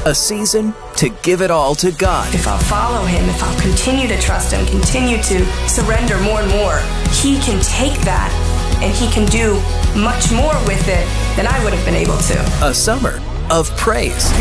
A season to give it all to God. If I'll follow Him, if I'll continue to trust Him, continue to surrender more and more, He can take that and He can do much more with it than I would have been able to. A summer of praise.